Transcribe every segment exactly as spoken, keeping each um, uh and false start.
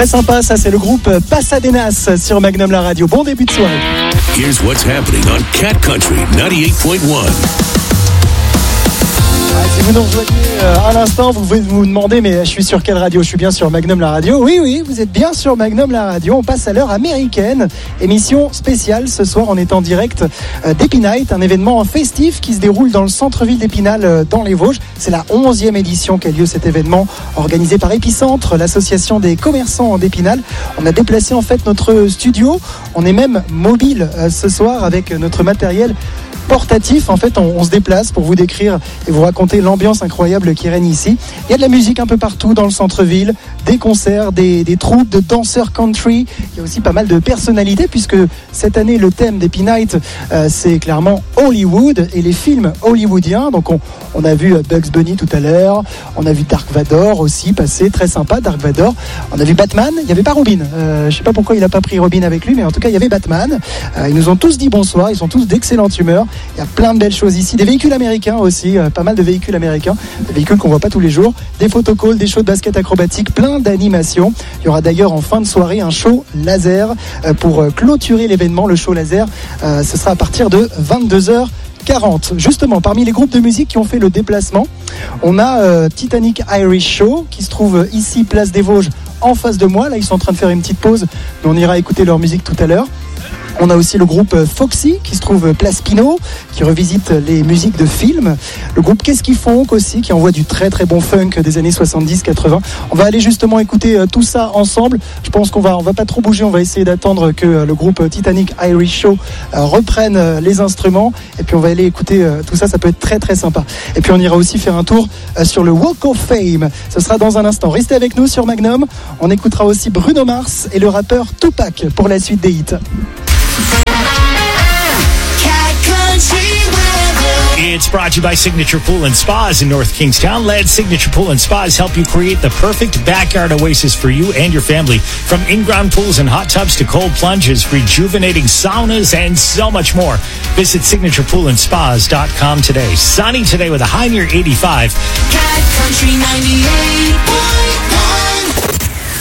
Très sympa, ça c'est le groupe Pasadenas sur Magnum la radio. Bon début de soirée. Here's what's happening on Cat Country ninety-eight point one. Si vous nous rejoignez à l'instant, vous pouvez vous demander, mais je suis sur quelle radio ? Je suis bien sur Magnum la radio. Oui, oui, vous êtes bien sur Magnum la radio. On passe à l'heure américaine. Émission spéciale. Ce soir, on est en direct d'Épinal, un événement festif qui se déroule dans le centre-ville d'Épinal, dans les Vosges. C'est la onzième édition qu'a lieu cet événement organisé par Épicentre, l'association des commerçants d'Épinal. On a déplacé en fait notre studio. On est même mobile ce soir avec notre matériel portatif. En fait, on, on se déplace pour vous décrire et vous raconter l'ambiance incroyable qui règne ici. Il y a de la musique un peu partout dans le centre-ville, des concerts, des, des troupes de danseurs country. Il y a aussi pas mal de personnalités puisque cette année, le thème d'Happy Night, euh, c'est clairement Hollywood et les films hollywoodiens. Donc, on, on a vu Bugs Bunny tout à l'heure. On a vu Dark Vador aussi passer. Très sympa, Dark Vador. On a vu Batman. Il n'y avait pas Robin. Euh, je ne sais pas pourquoi il n'a pas pris Robin avec lui, mais en tout cas, il y avait Batman. Euh, ils nous ont tous dit bonsoir. Ils sont tous d'excellente humeur. Il y a plein de belles choses ici, des véhicules américains aussi, euh, pas mal de véhicules américains, des véhicules qu'on voit pas tous les jours, des photocalls, des shows de basket acrobatique, plein d'animations. Il y aura d'ailleurs en fin de soirée un show laser euh, pour euh, clôturer l'événement. Le show laser, euh, ce sera à partir de vingt-deux heures quarante. Justement, parmi les groupes de musique qui ont fait le déplacement, on a euh, Titanic Irish Show qui se trouve ici, place des Vosges, en face de moi. Là, ils sont en train de faire une petite pause, mais on ira écouter leur musique tout à l'heure. On a aussi le groupe Foxy qui se trouve place Pinot, qui revisite les musiques de films. Le groupe Qu'est-ce qu'ils font aussi, qui envoie du très très bon funk des années soixante-dix quatre-vingts. On va aller justement écouter tout ça ensemble. Je pense qu'on va, on va pas trop bouger, on va essayer d'attendre que le groupe Titanic Irish Show reprenne les instruments. Et puis on va aller écouter tout ça, ça peut être très très sympa. Et puis on ira aussi faire un tour sur le Walk of Fame. Ce sera dans un instant. Restez avec nous sur Magnum. On écoutera aussi Bruno Mars et le rappeur Tupac pour la suite des hits. It's brought to you by Signature Pool and Spas in North Kingstown. Let Signature Pool and Spas help you create the perfect backyard oasis for you and your family. From in-ground pools and hot tubs to cold plunges, rejuvenating saunas, and so much more. Visit signature pool and spas dot com today. Sunny today with a high near eighty-five. Cat Country ninety-eight point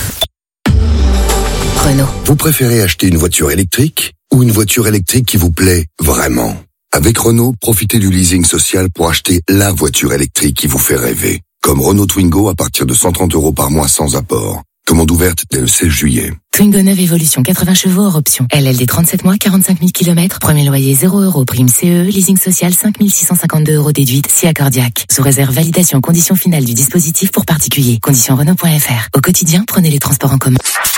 one. Renault. Vous préférez acheter une voiture électrique ou une voiture électrique qui vous plaît vraiment ? Avec Renault, profitez du leasing social pour acheter la voiture électrique qui vous fait rêver. Comme Renault Twingo à partir de cent trente euros par mois sans apport. Commande ouverte dès le seize juillet. Twingo neuf Evolution, quatre-vingts chevaux hors option. L L D trente-sept mois, quarante-cinq mille kilomètres. Premier loyer zéro euros. Prime C E E. Leasing social cinq mille six cent cinquante-deux euros déduite. Si accordiaque. Sous réserve validation conditions finales du dispositif pour particuliers. Conditions Renault point F R. Au quotidien, prenez les transports en commun.